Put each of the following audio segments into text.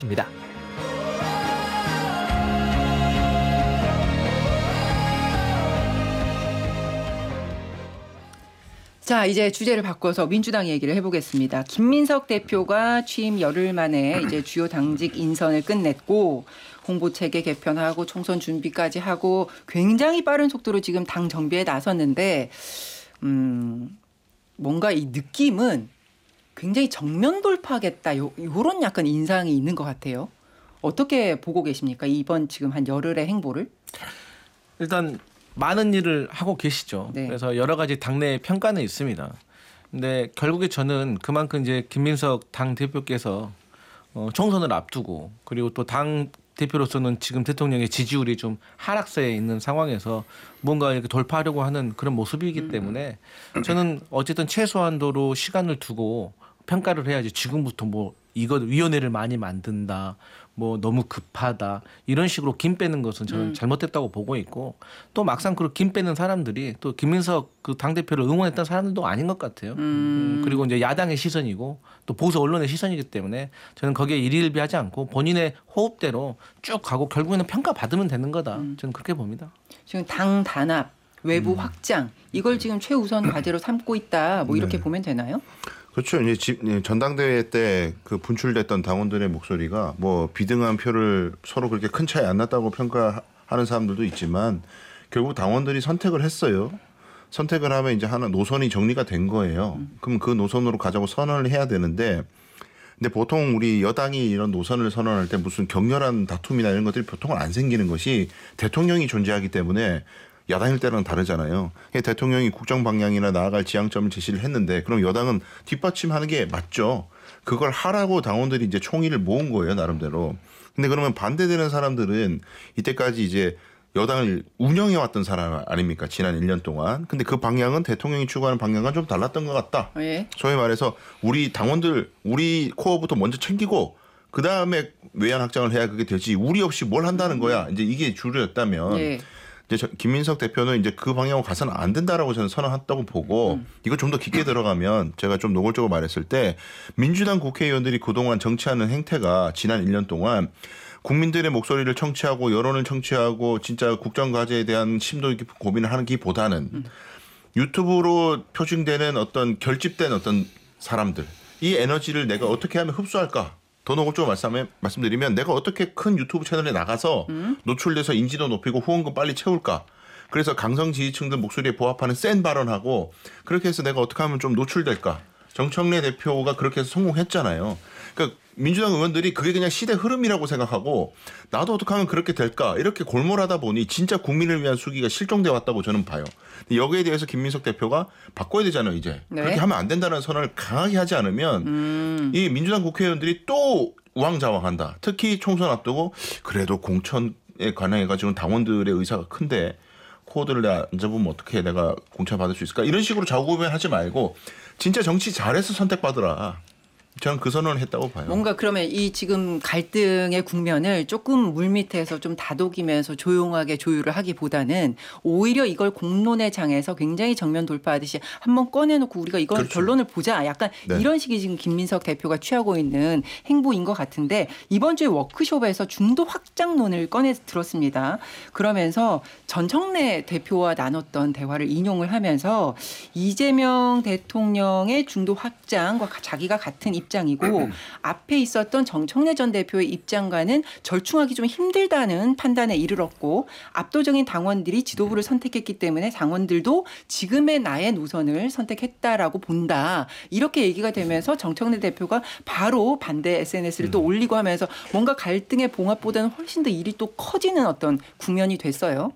자, 이제 주제를 바꿔서 민주당 얘기를 해보겠습니다. 김민석 대표가 취임 열흘 만에 이제 주요 당직 인선을 끝냈고 홍보 체계 개편하고 총선 준비까지 하고 굉장히 빠른 속도로 지금 당 정비에 나섰는데 뭔가 이 느낌은 굉장히 정면 돌파하겠다 요런 약간 인상이 있는 것 같아요. 어떻게 보고 계십니까? 이번 지금 한 열흘의 행보를? 일단 많은 일을 하고 계시죠. 네. 그래서 여러 가지 당내 평가는 있습니다. 근데 결국에 저는 그만큼 이제 김민석 당 대표께서 총선을 앞두고 그리고 또 당 대표로서는 지금 대통령의 지지율이 좀 하락세에 있는 상황에서 뭔가 이렇게 돌파하려고 하는 그런 모습이기 때문에 저는 어쨌든 최소한도로 시간을 두고 평가를 해야지 지금부터 뭐 이거 위원회를 많이 만든다. 뭐 너무 급하다 이런 식으로 김 빼는 것은 저는 잘못됐다고 보고 있고 또 막상 그 김 빼는 사람들이 또 김민석 그 당대표를 응원했던 사람들도 아닌 것 같아요. 그리고 이제 야당의 시선이고 또 보수 언론의 시선이기 때문에 저는 거기에 일희일비하지 않고 본인의 호흡대로 쭉 가고 결국에는 평가받으면 되는 거다. 저는 그렇게 봅니다. 지금 당 단합, 외부 확장 이걸 지금 최우선 과제로 삼고 있다. 뭐 이렇게 보면 되나요? 그렇죠. 이제 전당대회 때 그 분출됐던 당원들의 목소리가 뭐 비등한 표를 서로 그렇게 큰 차이 안 났다고 평가하는 사람들도 있지만 결국 당원들이 선택을 했어요. 선택을 하면 이제 하나 노선이 정리가 된 거예요. 그럼 그 노선으로 가자고 선언을 해야 되는데 근데 보통 우리 여당이 이런 노선을 선언할 때 무슨 격렬한 다툼이나 이런 것들이 보통은 안 생기는 것이 대통령이 존재하기 때문에 야당일 때랑 다르잖아요. 대통령이 국정 방향이나 나아갈 지향점을 제시를 했는데 그럼 여당은 뒷받침하는 게 맞죠. 그걸 하라고 당원들이 이제 총의를 모은 거예요, 나름대로. 근데 그러면 반대되는 사람들은 이때까지 이제 여당을 운영해 왔던 사람 아닙니까? 지난 1년 동안. 근데 그 방향은 대통령이 추구하는 방향과 좀 달랐던 것 같다. 예. 소위 말해서 우리 당원들 우리 코어부터 먼저 챙기고 그다음에 외연 확장을 해야 그게 되지. 우리 없이 뭘 한다는 거야. 이제 이게 주류였다면 예. 이제 김민석 대표는 이제 그 방향으로 가서는 안 된다라고 저는 선언했다고 보고 이거 좀 더 깊게 들어가면 제가 좀 노골적으로 말했을 때 민주당 국회의원들이 그동안 정치하는 행태가 지난 1년 동안 국민들의 목소리를 청취하고 여론을 청취하고 진짜 국정과제에 대한 심도 깊은 고민을 하는 기보다는 유튜브로 표징되는 어떤 결집된 어떤 사람들 이 에너지를 내가 어떻게 하면 흡수할까? 더 노골적으로 말씀드리면 내가 어떻게 큰 유튜브 채널에 나가서 노출돼서 인지도 높이고 후원금 빨리 채울까. 그래서 강성 지지층들 목소리에 부합하는 센 발언하고 그렇게 해서 내가 어떻게 하면 좀 노출될까. 정청래 대표가 그렇게 해서 성공했잖아요. 그러니까 민주당 의원들이 그게 그냥 시대 흐름이라고 생각하고 나도 어떻게 하면 그렇게 될까 이렇게 골몰하다 보니 진짜 국민을 위한 수기가 실종돼 왔다고 저는 봐요. 근데 여기에 대해서 김민석 대표가 바꿔야 되잖아요. 이제 네. 그렇게 하면 안 된다는 선언을 강하게 하지 않으면 이 민주당 국회의원들이 또 우왕좌왕한다. 특히 총선 앞두고 그래도 공천에 관해가지고 당원들의 의사가 큰데 코드를 내가 안 잡으면 어떻게 내가 공천 받을 수 있을까 이런 식으로 좌우고면하지 말고 진짜 정치 잘해서 선택받으라. 저는 그 선언을 했다고 봐요. 뭔가 그러면 이 지금 갈등의 국면을 조금 물밑에서 좀 다독이면서 조용하게 조율을 하기보다는 오히려 이걸 공론의 장에서 굉장히 정면 돌파하듯이 한번 꺼내놓고 우리가 이건 그렇죠. 결론을 보자. 약간 네. 이런 식이 지금 김민석 대표가 취하고 있는 행보인 것 같은데 이번 주에 워크숍에서 중도 확장론을 꺼내 들었습니다. 그러면서 전청래 대표와 나눴던 대화를 인용을 하면서 이재명 대통령의 중도 확장과 자기가 같은 입장이고 앞에 있었던 정청래 전 대표의 입장과는 절충하기 좀 힘들다는 판단에 이르렀고 압도적인 당원들이 지도부를 선택했기 때문에 당원들도 지금의 나의 노선을 선택했다라고 본다. 이렇게 얘기가 되면서 정청래 대표가 바로 반대 SNS를 또 올리고 하면서 뭔가 갈등의 봉합보다는 훨씬 더 일이 또 커지는 어떤 국면이 됐어요.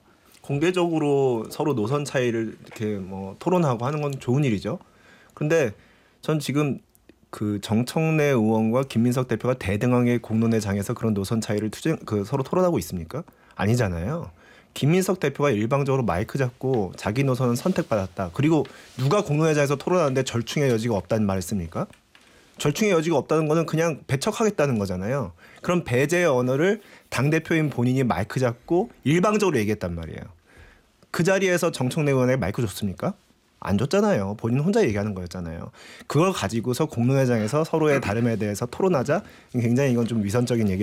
공개적으로 서로 노선 차이를 이렇게 뭐 토론하고 하는 건 좋은 일이죠. 그런데 전 지금 그 정청래 의원과 김민석 대표가 대등하게 공론의 장에서 그런 노선 차이를 서로 토론하고 있습니까? 아니잖아요. 김민석 대표가 일방적으로 마이크 잡고 자기 노선은 선택받았다. 그리고 누가 공론의 장에서 토론하는데 절충의 여지가 없다는 말을 씁니까? 절충의 여지가 없다는 거는 그냥 배척하겠다는 거잖아요. 그럼 배제의 언어를 당대표인 본인이 마이크 잡고 일방적으로 얘기했단 말이에요. 그 자리에서 정청래 의원에게 마이크 줬습니까? 안 줬잖아요. 본인 혼자 얘기하는 거였잖아요. 그걸 가지고서 공론회장에서 서로의 다름에 대해서 토론하자. 굉장히 이건 좀 위선적인 얘기.